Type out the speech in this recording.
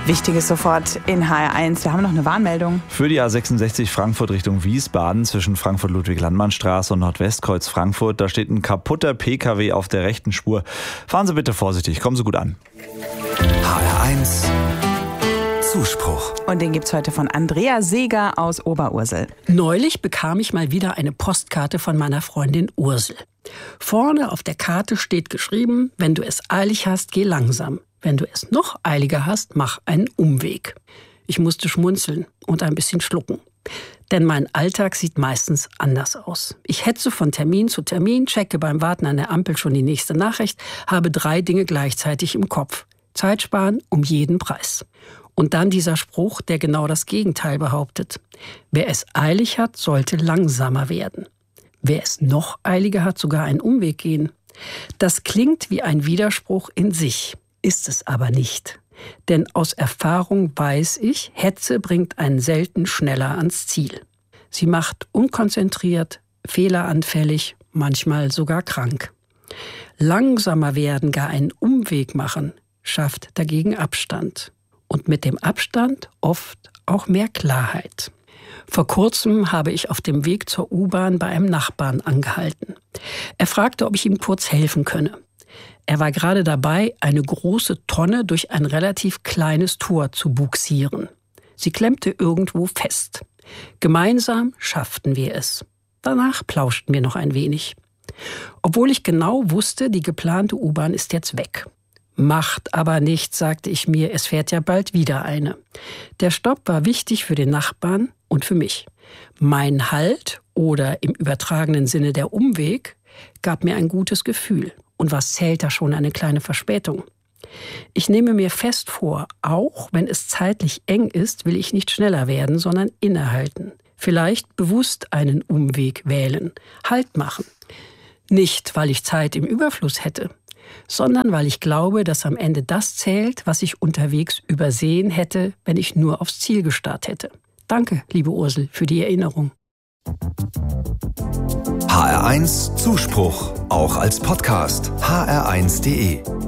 Wichtiges sofort in HR1. Wir haben noch eine Warnmeldung. Für die A66 Frankfurt Richtung Wiesbaden zwischen Frankfurt-Ludwig-Landmann-Straße und Nordwestkreuz Frankfurt. Da steht ein kaputter PKW auf der rechten Spur. Fahren Sie bitte vorsichtig, kommen Sie gut an. HR1 Zuspruch. Und den gibt's heute von Andrea Seeger aus Oberursel. Neulich bekam ich mal wieder eine Postkarte von meiner Freundin Ursel. Vorne auf der Karte steht geschrieben: Wenn du es eilig hast, geh langsam. Wenn du es noch eiliger hast, mach einen Umweg. Ich musste schmunzeln und ein bisschen schlucken. Denn mein Alltag sieht meistens anders aus. Ich hetze von Termin zu Termin, checke beim Warten an der Ampel schon die nächste Nachricht, habe 3 Dinge gleichzeitig im Kopf. Zeit sparen um jeden Preis. Und dann dieser Spruch, der genau das Gegenteil behauptet. Wer es eilig hat, sollte langsamer werden. Wer es noch eiliger hat, sogar einen Umweg gehen. Das klingt wie ein Widerspruch in sich, ist es aber nicht. Denn aus Erfahrung weiß ich, Hetze bringt einen selten schneller ans Ziel. Sie macht unkonzentriert, fehleranfällig, manchmal sogar krank. Langsamer werden, gar einen Umweg machen, schafft dagegen Abstand. Und mit dem Abstand oft auch mehr Klarheit. Vor kurzem habe ich auf dem Weg zur U-Bahn bei einem Nachbarn angehalten. Er fragte, ob ich ihm kurz helfen könne. Er war gerade dabei, eine große Tonne durch ein relativ kleines Tor zu bugsieren. Sie klemmte irgendwo fest. Gemeinsam schafften wir es. Danach plauschten wir noch ein wenig. Obwohl ich genau wusste, die geplante U-Bahn ist jetzt weg. Macht aber nichts, sagte ich mir, es fährt ja bald wieder eine. Der Stopp war wichtig für den Nachbarn und für mich. Mein Halt oder im übertragenen Sinne der Umweg gab mir ein gutes Gefühl. Und was zählt da schon eine kleine Verspätung? Ich nehme mir fest vor, auch wenn es zeitlich eng ist, will ich nicht schneller werden, sondern innehalten. Vielleicht bewusst einen Umweg wählen, Halt machen. Nicht, weil ich Zeit im Überfluss hätte, sondern weil ich glaube, dass am Ende das zählt, was ich unterwegs übersehen hätte, wenn ich nur aufs Ziel gestarrt hätte. Danke, liebe Ursel, für die Erinnerung. HR1 Zuspruch, auch als Podcast. hr1.de